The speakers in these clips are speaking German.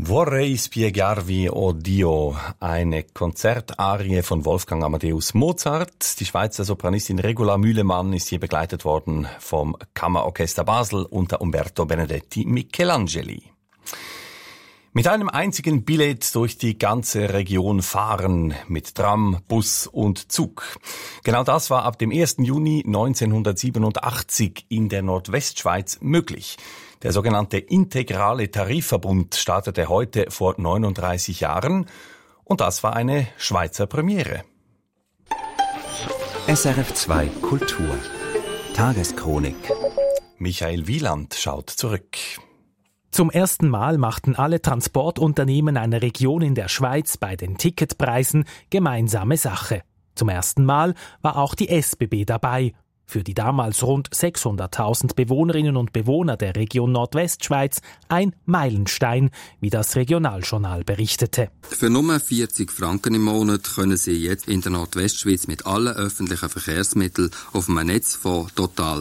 Vorrei spiegarvi, oh Dio, eine Konzertarie von Wolfgang Amadeus Mozart. Die Schweizer Sopranistin Regula Mühlemann ist hier begleitet worden vom Kammerorchester Basel unter Umberto Benedetti Michelangeli. Mit einem einzigen Billett durch die ganze Region fahren, mit Tram, Bus und Zug. Genau das war ab dem 1. Juni 1987 in der Nordwestschweiz möglich. Der sogenannte integrale Tarifverbund startete heute vor 39 Jahren und das war eine Schweizer Premiere. SRF 2 Kultur Tageschronik. Michael Wieland schaut zurück. Zum ersten Mal machten alle Transportunternehmen einer Region in der Schweiz bei den Ticketpreisen gemeinsame Sache. Zum ersten Mal war auch die SBB dabei. Für die damals rund 600.000 Bewohnerinnen und Bewohner der Region Nordwestschweiz ein Meilenstein, wie das Regionaljournal berichtete. Für nur 40 Franken im Monat können Sie jetzt in der Nordwestschweiz mit allen öffentlichen Verkehrsmitteln auf einem Netz von total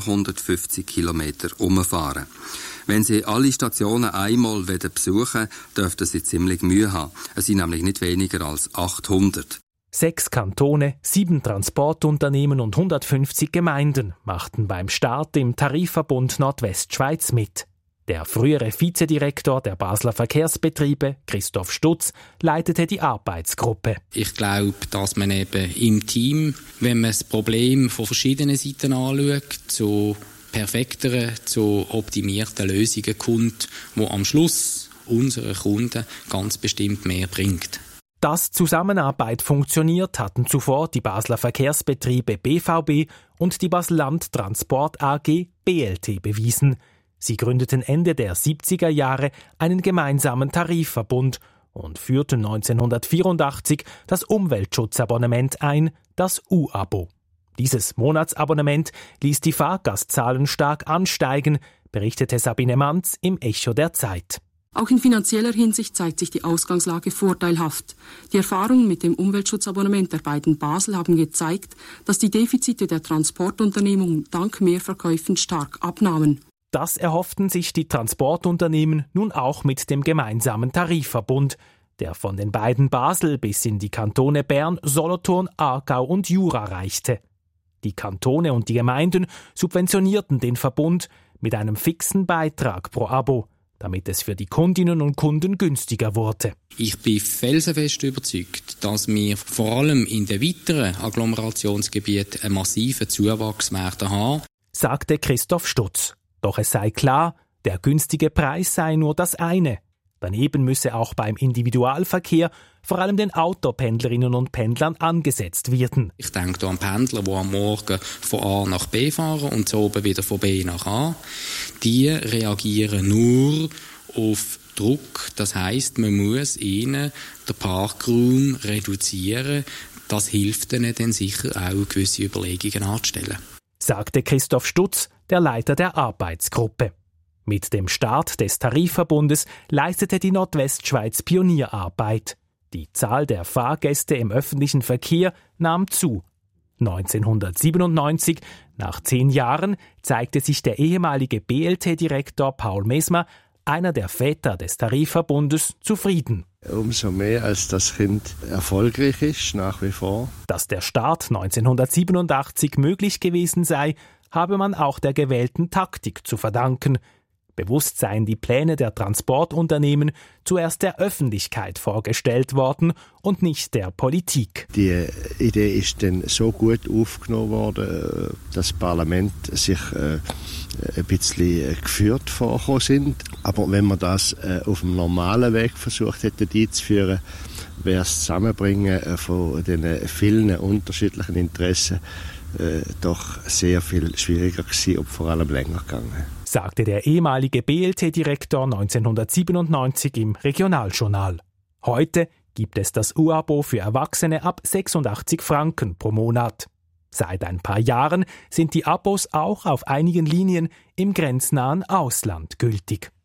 750 Kilometern umfahren. Wenn Sie alle Stationen einmal besuchen, dürften Sie ziemlich Mühe haben. Es sind nämlich nicht weniger als 800. 6 Kantone, 7 Transportunternehmen und 150 Gemeinden machten beim Start im Tarifverbund Nordwestschweiz mit. Der frühere Vizedirektor der Basler Verkehrsbetriebe, Christoph Stutz, leitete die Arbeitsgruppe. Ich glaube, dass man eben im Team, wenn man das Problem von verschiedenen Seiten anschaut, zu perfekteren, zu optimierten Lösungen kommt, die am Schluss unseren Kunden ganz bestimmt mehr bringt. Dass Zusammenarbeit funktioniert, hatten zuvor die Basler Verkehrsbetriebe BVB und die Basel-Land Transport AG BLT bewiesen. Sie gründeten Ende der 70er Jahre einen gemeinsamen Tarifverbund und führten 1984 das Umweltschutzabonnement ein, das U-Abo. Dieses Monatsabonnement ließ die Fahrgastzahlen stark ansteigen, berichtete Sabine Manz im Echo der Zeit. Auch in finanzieller Hinsicht zeigt sich die Ausgangslage vorteilhaft. Die Erfahrungen mit dem Umweltschutzabonnement der beiden Basel haben gezeigt, dass die Defizite der Transportunternehmung dank Mehrverkäufen stark abnahmen. Das erhofften sich die Transportunternehmen nun auch mit dem gemeinsamen Tarifverbund, der von den beiden Basel bis in die Kantone Bern, Solothurn, Aargau und Jura reichte. Die Kantone und die Gemeinden subventionierten den Verbund mit einem fixen Beitrag pro Abo, damit es für die Kundinnen und Kunden günstiger wurde. Ich bin felsenfest überzeugt, dass wir vor allem in den weiteren Agglomerationsgebieten einen massiven Zuwachs werden haben, sagte Christoph Stutz. Doch es sei klar, der günstige Preis sei nur das eine. Daneben müsse auch beim Individualverkehr vor allem den Autopendlerinnen und Pendlern angesetzt werden. Ich denke an Pendler, die am Morgen von A nach B fahren und so oben wieder von B nach A. Die reagieren nur auf Druck. Das heisst, man muss ihnen den Parkraum reduzieren. Das hilft ihnen dann sicher auch, gewisse Überlegungen anzustellen, sagte Christoph Stutz, der Leiter der Arbeitsgruppe. Mit dem Start des Tarifverbundes leistete die Nordwestschweiz Pionierarbeit. Die Zahl der Fahrgäste im öffentlichen Verkehr nahm zu. 1997, nach 10 Jahren, zeigte sich der ehemalige BLT-Direktor Paul Mesmer, einer der Väter des Tarifverbundes, zufrieden. Umso mehr, als das Kind erfolgreich ist, nach wie vor. Dass der Start 1987 möglich gewesen sei, habe man auch der gewählten Taktik zu verdanken. Bewusst seien die Pläne der Transportunternehmen zuerst der Öffentlichkeit vorgestellt worden und nicht der Politik. Die Idee ist dann so gut aufgenommen worden, dass das Parlament sich ein bisschen geführt vorgekommen sind. Aber wenn man das auf dem normalen Weg versucht hätte einzuführen, wäre das Zusammenbringen von den vielen unterschiedlichen Interessen doch sehr viel schwieriger gewesen und vor allem länger gegangen, sagte der ehemalige BLT-Direktor 1997 im Regionaljournal. Heute gibt es das U-Abo für Erwachsene ab 86 Franken pro Monat. Seit ein paar Jahren sind die Abos auch auf einigen Linien im grenznahen Ausland gültig.